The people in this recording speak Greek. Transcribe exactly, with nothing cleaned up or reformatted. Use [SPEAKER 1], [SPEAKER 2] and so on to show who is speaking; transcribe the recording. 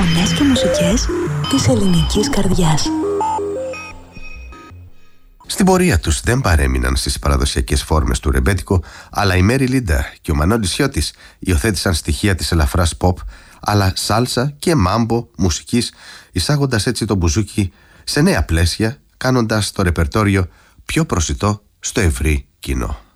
[SPEAKER 1] φωνές και μουσικές της ελληνικής καρδιάς.
[SPEAKER 2] Στην πορεία τους δεν παρέμειναν στις παραδοσιακές φόρμες του ρεμπέτικο, αλλά η Μέρι Λίντα και ο Μανώλης Χιώτης υιοθέτησαν στοιχεία της ελαφράς pop, αλλά σάλσα και μάμπο μουσικής, εισάγοντας έτσι το μπουζούκι σε νέα πλαίσια, κάνοντας το ρεπερτόριο πιο προσιτό στο ευρύ κοινό.